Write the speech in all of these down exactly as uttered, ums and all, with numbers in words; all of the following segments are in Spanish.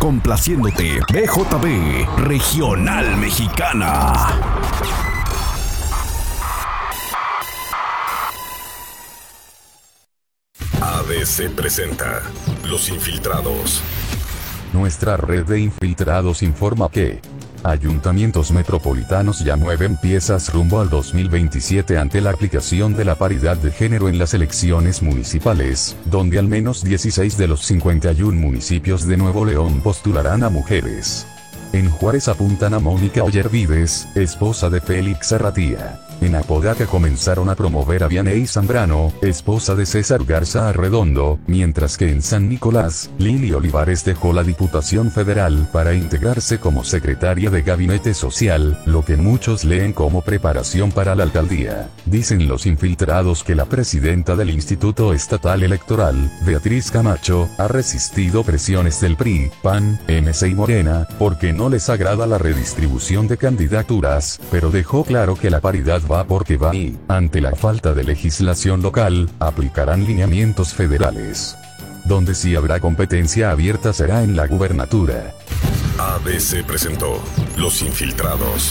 complaciéndote. B J B, Regional Mexicana. A D C presenta Los Infiltrados. Nuestra red de infiltrados informa que ayuntamientos metropolitanos ya mueven piezas rumbo al dos mil veintisiete ante la aplicación de la paridad de género en las elecciones municipales, donde al menos dieciséis de los cincuenta y uno municipios de Nuevo León postularán a mujeres. En Juárez apuntan a Mónica Ollervides, esposa de Félix Arratía. En Apodaca comenzaron a promover a Vianey Zambrano, esposa de César Garza Arredondo, mientras que en San Nicolás, Lili Olivares dejó la Diputación Federal para integrarse como secretaria de Gabinete Social, lo que muchos leen como preparación para la alcaldía. Dicen los infiltrados que la presidenta del Instituto Estatal Electoral, Beatriz Camacho, ha resistido presiones del P R I, P A N, M C y Morena, porque no les agrada la redistribución de candidaturas, pero dejó claro que la paridad va porque va y, ante la falta de legislación local, aplicarán lineamientos federales. Donde sí habrá competencia abierta será en la gubernatura. A D C presentó Los Infiltrados.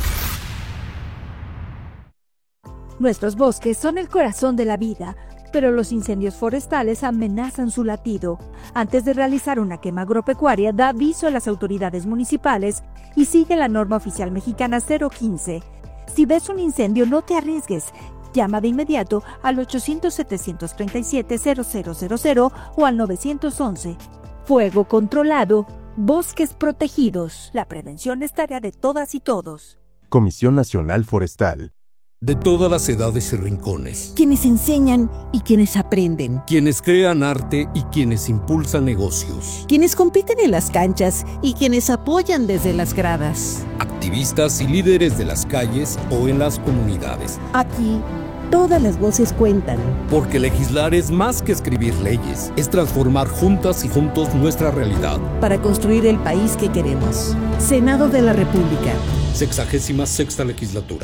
Nuestros bosques son el corazón de la vida, pero los incendios forestales amenazan su latido. Antes de realizar una quema agropecuaria, da aviso a las autoridades municipales y sigue la norma oficial mexicana cero quince. Si ves un incendio, no te arriesgues. Llama de inmediato al ochocientos, setecientos treinta y siete, cero cero cero cero o al novecientos once. Fuego controlado, bosques protegidos. La prevención es tarea de todas y todos. Comisión Nacional Forestal. De todas las edades y rincones. Quienes enseñan y quienes aprenden. Quienes crean arte y quienes impulsan negocios. Quienes compiten en las canchas y quienes apoyan desde las gradas. Activistas y líderes de las calles o en las comunidades. Aquí, todas las voces cuentan. Porque legislar es más que escribir leyes, es transformar juntas y juntos nuestra realidad. Para construir el país que queremos. Senado de la República. Sexagésima sexta legislatura.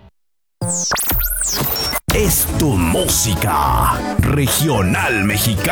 Es tu música regional mexicana.